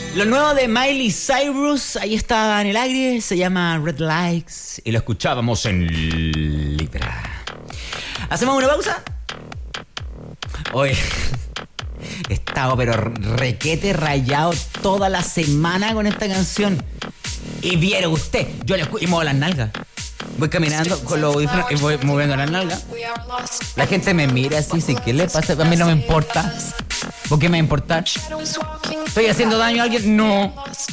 Lo nuevo de Miley Cyrus, ahí está en el aire, se llama Red Lights y lo escuchábamos en Libra. ¿Hacemos una pausa? Hoy he estado pero requete rayado toda la semana con esta canción. Y viera usted, yo le escucho y muevo las nalgas. Voy caminando con los audífonos y voy moviendo las nalgas. La gente me mira así, sí, ¿qué le pasa? A mí no me importa. ¿Por qué me va a importar? ¿Estoy haciendo daño a alguien? No.